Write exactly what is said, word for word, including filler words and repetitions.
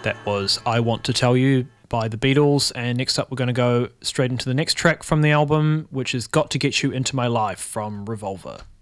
That was I Want to Tell You by the Beatles, and next up we're going to go straight into the next track from the album, which is Got to Get You Into My Life from Revolver.